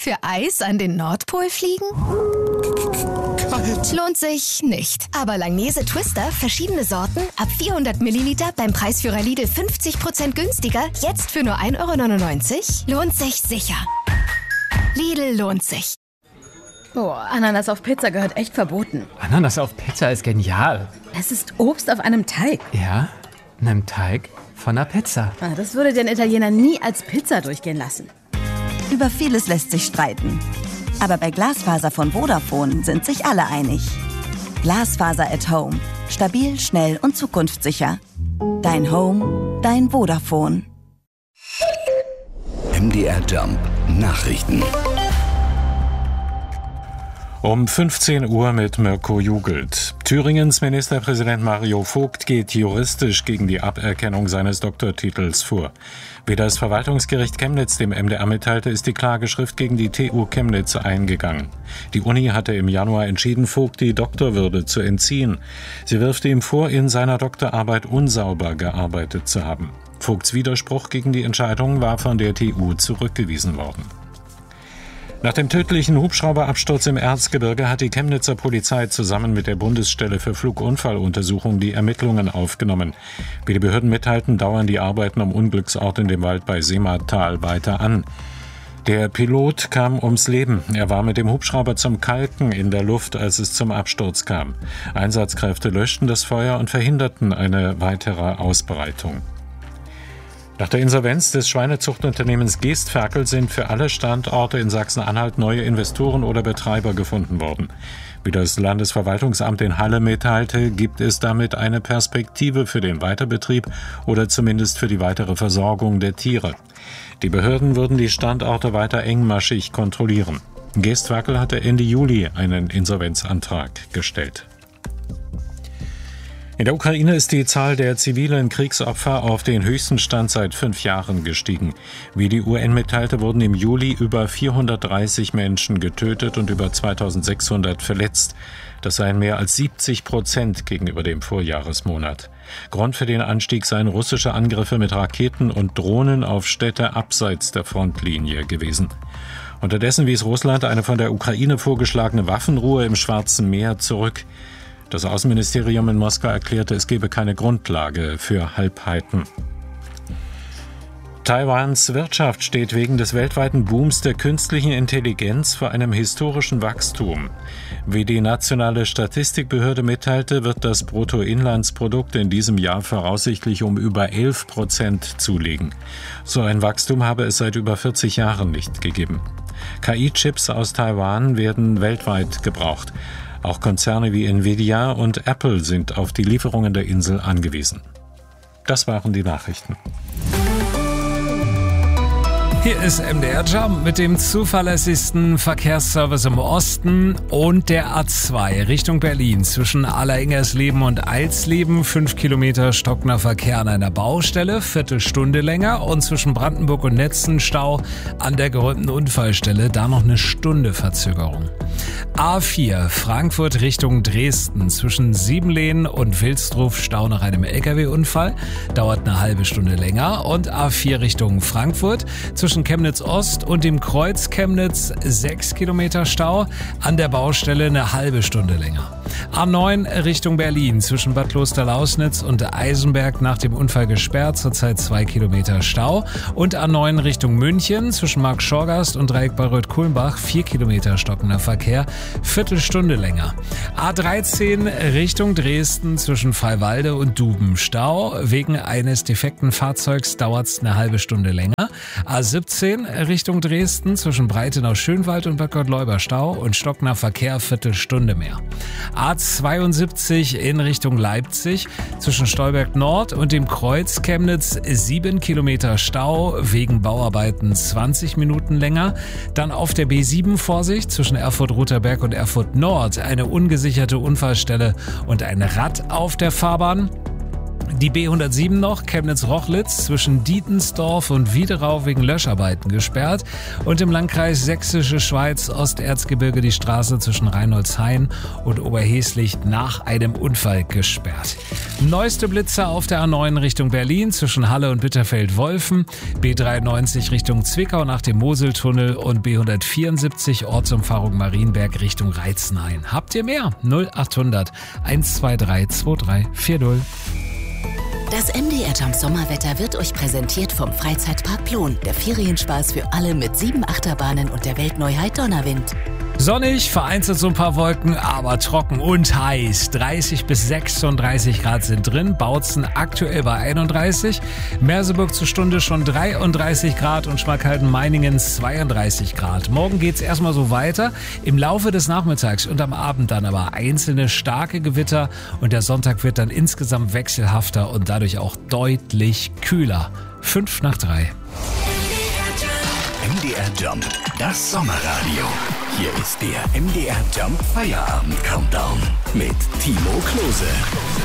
Für Eis an den Nordpol fliegen? Kalt. Lohnt sich nicht. Aber Langnese Twister, verschiedene Sorten, ab 400 Milliliter beim Preisführer Lidl 50% günstiger, jetzt für nur 1,99 €? Lohnt sich sicher. Lidl lohnt sich. Boah, Ananas auf Pizza gehört echt verboten. Ananas auf Pizza ist genial. Es ist Obst auf einem Teig. Ja, einem Teig von einer Pizza. Das würde den Italiener nie als Pizza durchgehen lassen. Über vieles lässt sich streiten. Aber bei Glasfaser von Vodafone sind sich alle einig. Glasfaser at Home. Stabil, schnell und zukunftssicher. Dein Home, dein Vodafone. MDR Jump Nachrichten. Um 15 Uhr mit Mirko Jugelt. Thüringens Ministerpräsident Mario Vogt geht juristisch gegen die Aberkennung seines Doktortitels vor. Wie das Verwaltungsgericht Chemnitz dem MDR mitteilte, ist die Klageschrift gegen die TU Chemnitz eingegangen. Die Uni hatte im Januar entschieden, Vogt die Doktorwürde zu entziehen. Sie wirft ihm vor, in seiner Doktorarbeit unsauber gearbeitet zu haben. Vogts Widerspruch gegen die Entscheidung war von der TU zurückgewiesen worden. Nach dem tödlichen Hubschrauberabsturz im Erzgebirge hat die Chemnitzer Polizei zusammen mit der Bundesstelle für Flugunfalluntersuchung die Ermittlungen aufgenommen. Wie die Behörden mitteilten, dauern die Arbeiten am Unglücksort in dem Wald bei Seematal weiter an. Der Pilot kam ums Leben. Er war mit dem Hubschrauber zum Kalken in der Luft, als es zum Absturz kam. Einsatzkräfte löschten das Feuer und verhinderten eine weitere Ausbreitung. Nach der Insolvenz des Schweinezuchtunternehmens Geestferkel sind für alle Standorte in Sachsen-Anhalt neue Investoren oder Betreiber gefunden worden. Wie das Landesverwaltungsamt in Halle mitteilte, gibt es damit eine Perspektive für den Weiterbetrieb oder zumindest für die weitere Versorgung der Tiere. Die Behörden würden die Standorte weiter engmaschig kontrollieren. Geestferkel hatte Ende Juli einen Insolvenzantrag gestellt. In der Ukraine ist die Zahl der zivilen Kriegsopfer auf den höchsten Stand seit 5 Jahren gestiegen. Wie die UN mitteilte, wurden im Juli über 430 Menschen getötet und über 2600 verletzt. Das seien mehr als 70% gegenüber dem Vorjahresmonat. Grund für den Anstieg seien russische Angriffe mit Raketen und Drohnen auf Städte abseits der Frontlinie gewesen. Unterdessen wies Russland eine von der Ukraine vorgeschlagene Waffenruhe im Schwarzen Meer zurück. Das Außenministerium in Moskau erklärte, es gebe keine Grundlage für Halbheiten. Taiwans Wirtschaft steht wegen des weltweiten Booms der künstlichen Intelligenz vor einem historischen Wachstum. Wie die nationale Statistikbehörde mitteilte, wird das Bruttoinlandsprodukt in diesem Jahr voraussichtlich um über 11% zulegen. So ein Wachstum habe es seit über 40 Jahren nicht gegeben. KI-Chips aus Taiwan werden weltweit gebraucht. Auch Konzerne wie Nvidia und Apple sind auf die Lieferungen der Insel angewiesen. Das waren die Nachrichten. Hier ist MDR Jump mit dem zuverlässigsten Verkehrsservice im Osten und der A2 Richtung Berlin zwischen Alleringers-Leben und Eilsleben. 5 Kilometer stockender Verkehr an einer Baustelle, Viertelstunde länger, und zwischen Brandenburg und Netzen Stau an der geräumten Unfallstelle, da noch eine Stunde Verzögerung. A4 Frankfurt Richtung Dresden zwischen Siebenlehn und Wilsdruf Stau nach einem LKW-Unfall, dauert eine halbe Stunde länger, und A4 Richtung Frankfurt zwischen Chemnitz Ost und dem Kreuz Chemnitz 6 Kilometer Stau, an der Baustelle eine halbe Stunde länger. A9 Richtung Berlin zwischen Bad Klosterlausnitz und Eisenberg nach dem Unfall gesperrt, zurzeit 2 Kilometer Stau, und A9 Richtung München zwischen Markt-Schorgast und Dreieck Bayreuth-Kulmbach 4 Kilometer stockender Verkehr, Viertelstunde länger. A13 Richtung Dresden zwischen Freiwalde und Duben Stau, wegen eines defekten Fahrzeugs dauert's eine halbe Stunde länger. A17 Richtung Dresden zwischen Breitenau-Schönwald und Bad Gottleuba Stau und stockender Verkehr, Viertelstunde mehr. A72 in Richtung Leipzig zwischen Stolberg Nord und dem Kreuz Chemnitz 7 Kilometer Stau, wegen Bauarbeiten 20 Minuten länger. Dann auf der B7 Vorsicht zwischen Erfurt-Rotherberg und Erfurt Nord, eine ungesicherte Unfallstelle und ein Rad auf der Fahrbahn. Die B107 noch, Chemnitz-Rochlitz, zwischen Dietensdorf und Wiederau wegen Löscharbeiten gesperrt. Und im Landkreis Sächsische Schweiz, Osterzgebirge, die Straße zwischen Reinholdshain und Oberheslich nach einem Unfall gesperrt. Neueste Blitzer auf der A9 Richtung Berlin, zwischen Halle und Bitterfeld-Wolfen. B93 Richtung Zwickau nach dem Moseltunnel und B174 Ortsumfahrung Marienberg Richtung Reizenhain. Habt ihr mehr? 0800 123 2340. Das MDR Jump Sommerwetter wird euch präsentiert vom Freizeitpark Plon. Der Ferienspaß für alle mit 7 Achterbahnen und der Weltneuheit Donnerwind. Sonnig, vereinzelt so ein paar Wolken, aber trocken und heiß. 30 bis 36 Grad sind drin, Bautzen aktuell bei 31, Merseburg zur Stunde schon 33 Grad und Schmalkalden-Meiningen 32 Grad. Morgen geht's erstmal so weiter, im Laufe des Nachmittags und am Abend dann aber einzelne starke Gewitter und der Sonntag wird dann insgesamt wechselhafter und dadurch auch deutlich kühler. 5 nach 3. MDR Jump, das Sommerradio. Hier ist der MDR Jump Feierabend Countdown mit Timo Klose.